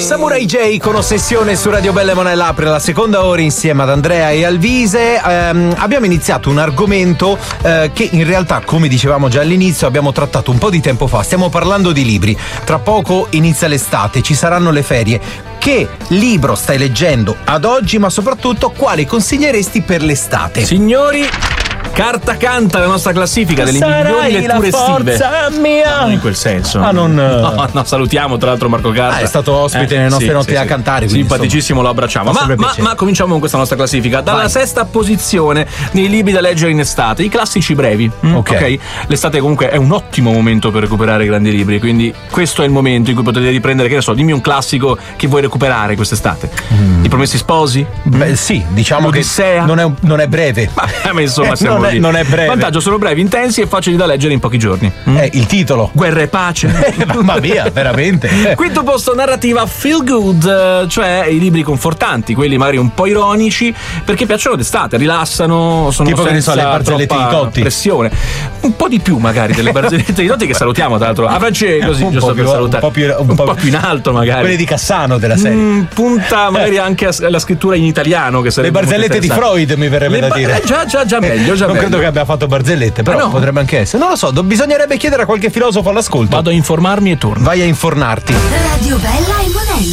Samurai J con Ossessione su Radio Belle Monella apre la seconda ora insieme ad Andrea e Alvise. Abbiamo iniziato un argomento che in realtà, come dicevamo già all'inizio, abbiamo trattato un po' di tempo fa. Stiamo parlando di libri. Tra poco inizia l'estate, ci saranno le ferie. Che libro stai leggendo ad oggi, ma soprattutto quale consiglieresti per l'estate? Signori, carta canta la nostra classifica delle migliori letture estive. Mia. Non in quel senso. No, salutiamo tra l'altro Marco Carta. È stato ospite nelle nostre notti da cantare. Simpaticissimo, lo abbracciamo. Ma cominciamo con questa nostra classifica. Dalla sesta posizione nei libri da leggere in estate, i classici brevi. Ok. L'estate comunque è un ottimo momento per recuperare grandi libri, quindi questo è il momento in cui potete riprendere, che ne so, dimmi un classico che vuoi recuperare quest'estate. I Promessi Sposi? Beh, sì, diciamo L'Odissea? che non è breve. Ma insomma siamo non è breve. Vantaggio, sono brevi, intensi e facili da leggere in pochi giorni. Il titolo Guerra e pace. Mamma mia, veramente. Quinto posto, narrativa feel good, cioè i libri confortanti, quelli magari un po' ironici, perché piacciono d'estate, rilassano, sono tipo, che ne so, le barzellette di Totti. Pressione. Un po' di più magari delle barzellette di Totti, che salutiamo tra l'altro a Francesco, così giusto per salutare. Un po' più in alto magari. Quelle di Cassano della serie. Punta magari anche alla scrittura in italiano, che sarebbe le barzellette di Freud, mi verrebbe da dire. Già meglio, non credo che abbia fatto barzellette, però potrebbe anche essere. Non lo so, bisognerebbe chiedere a qualche filosofo all'ascolto. Vado a informarmi e torno. Vai a infornarti. Radio Bella e Monella.